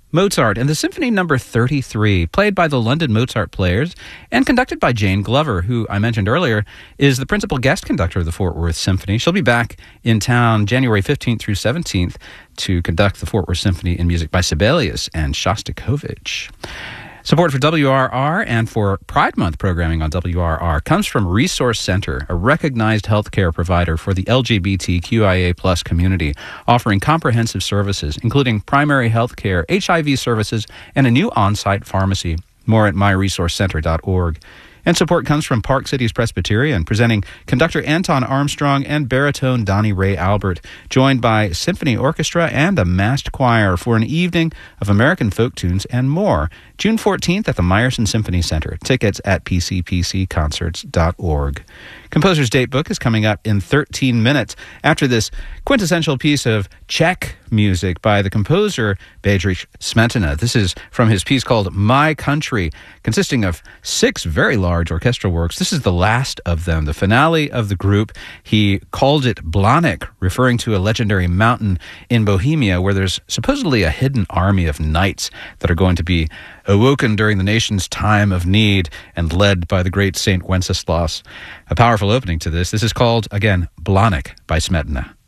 Mozart and the Symphony No. 33, played by the London Mozart Players and conducted by Jane Glover, who I mentioned earlier is the principal guest conductor of the Fort Worth Symphony. She'll be back in town January 15th through 17th to conduct the Fort Worth Symphony in music by Sibelius and Shostakovich. Support for WRR and for Pride Month programming on WRR comes from Resource Center, a recognized healthcare provider for the LGBTQIA+ community, offering comprehensive services, including primary health care, HIV services, and a new on-site pharmacy. More at myresourcecenter.org. And support comes from Park Cities Presbyterian, presenting conductor Anton Armstrong and baritone Donnie Ray Albert, joined by symphony orchestra and a massed choir for an evening of American folk tunes and more. June 14th at the Meyerson Symphony Center. Tickets at pcpcconcerts.org. Composer's Datebook is coming up in 13 minutes after this quintessential piece of Czech music by the composer Bedřich Smetana. This is from his piece called My Country, consisting of 6 very large orchestral works. This is the last of them, the finale of the group. He called it Blanik, referring to a legendary mountain in Bohemia where there's supposedly a hidden army of knights that are going to be awoken during the nation's time of need and led by the great Saint Wenceslas. A powerful opening to this. This is called, again, Blanik by Smetana.